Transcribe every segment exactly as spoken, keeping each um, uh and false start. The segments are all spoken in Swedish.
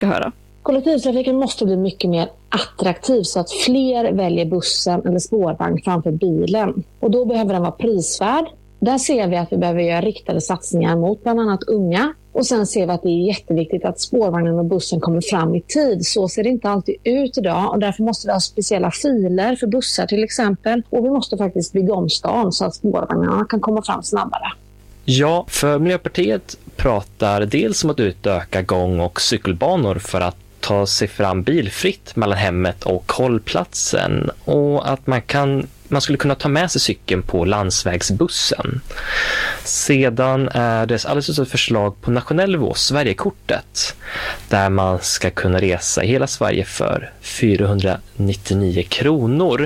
höra. Kollektivtrafiken måste bli mycket mer attraktiv så att fler väljer bussen eller spårvagn framför bilen. Och då behöver den vara prisvärd. Där ser vi att vi behöver göra riktade satsningar mot bland annat unga. Och sen ser vi att det är jätteviktigt att spårvagnen och bussen kommer fram i tid. Så ser det inte alltid ut idag och därför måste vi ha speciella filer för bussar till exempel. Och vi måste faktiskt bygga om stan så att spårvagnarna kan komma fram snabbare. Ja, för Miljöpartiet pratar dels om att utöka gång- och cykelbanor för att ta sig fram bilfritt mellan hemmet och hållplatsen och att man kan man skulle kunna ta med sig cykeln på landsvägsbussen. Sedan är det alldeles ett förslag på nationell nivå, Sverigekortet, där man ska kunna resa i hela Sverige för fyrahundranittionio kronor.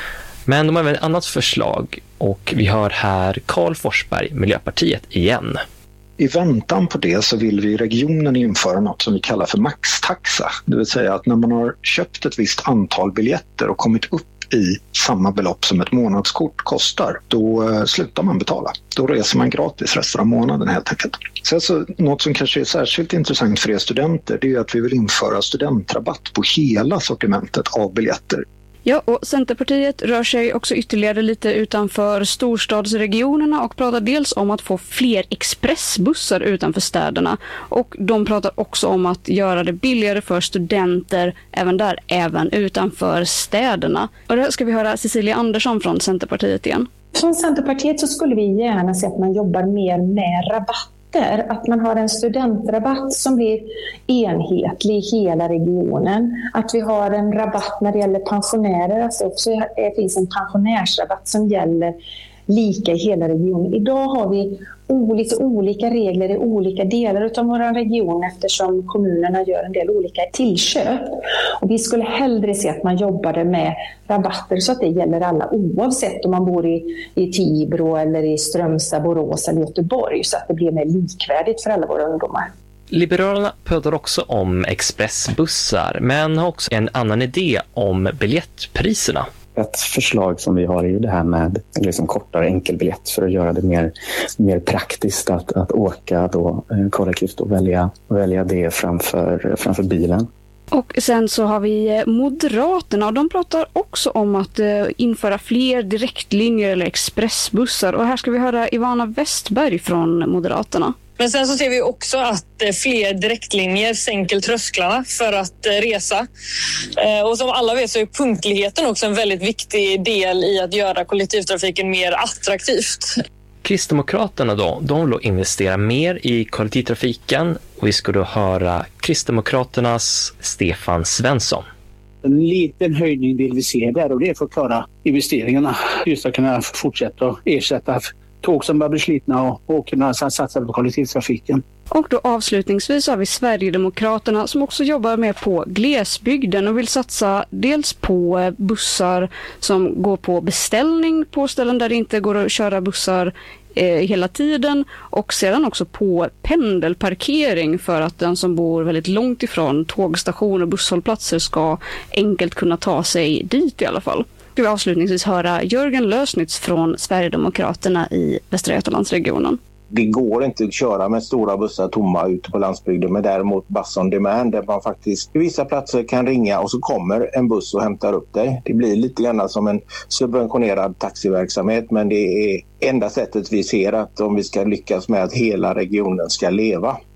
Men de har även ett annat förslag och vi hör här Karl Forsberg, Miljöpartiet igen. I väntan på det så vill vi i regionen införa något som vi kallar för maxtaxa. Det vill säga att när man har köpt ett visst antal biljetter och kommit upp i samma belopp som ett månadskort kostar, då uh, slutar man betala. Då reser man gratis resten av månaden helt enkelt. Så alltså, något som kanske är särskilt intressant för er studenter, det är att vi vill införa studentrabatt på hela sortimentet av biljetter. Ja, och Centerpartiet rör sig också ytterligare lite utanför storstadsregionerna och pratar dels om att få fler expressbussar utanför städerna. Och de pratar också om att göra det billigare för studenter även där, även utanför städerna. Och det ska vi höra Cecilia Andersson från Centerpartiet igen. Från Centerpartiet så skulle vi gärna se att man jobbar mer med rabatt. Att man har en studentrabatt som blir enhetlig i hela regionen. Att vi har en rabatt när det gäller pensionärer. Alltså också det finns en pensionärsrabatt som gäller lika i hela regionen. Idag har vi lite olika regler i olika delar av vår region eftersom kommunerna gör en del olika tillköp. Och vi skulle hellre se att man jobbade med rabatter så att det gäller alla oavsett om man bor i, i Tibro eller i Strömstad, Borås eller Göteborg så att det blir mer likvärdigt för alla våra ungdomar. Liberalerna pratar också om expressbussar men har också en annan idé om biljettpriserna. Ett förslag som vi har är ju det här med liksom kortare enkelbiljett för att göra det mer, mer praktiskt att, att åka då, kollektivt och välja, välja det framför, framför bilen. Och sen så har vi Moderaterna och de pratar också om att uh, införa fler direktlinjer eller expressbussar. Och här ska vi höra Ivana Westberg från Moderaterna. Men sen så ser vi också att fler direktlinjer sänker trösklarna för att resa. Och som alla vet så är punktligheten också en väldigt viktig del i att göra kollektivtrafiken mer attraktivt. Kristdemokraterna då, de vill investera mer i kollektivtrafiken och vi ska då höra Kristdemokraternas Stefan Svensson. En liten höjning vill vi se där och det är för att klara investeringarna. Just att kunna fortsätta och ersätta tåg som börjar bli slitna och, och kunna satsa på kollektivtrafiken. Och då avslutningsvis har vi Sverigedemokraterna som också jobbar med på glesbygden och vill satsa dels på bussar som går på beställning på ställen där det inte går att köra bussar eh, hela tiden och sedan också på pendelparkering för att den som bor väldigt långt ifrån tågstationer och busshållplatser ska enkelt kunna ta sig dit i alla fall. Ska vi avslutningsvis höra Jörgen Lösnitz från Sverigedemokraterna i Västra Götalandsregionen. Det går inte att köra med stora bussar tomma ute på landsbygden, men däremot bus on demand där man faktiskt i vissa platser kan ringa och så kommer en buss och hämtar upp dig. Det blir lite grann som en subventionerad taxiverksamhet, men det är enda sättet vi ser att om vi ska lyckas med att hela regionen ska leva.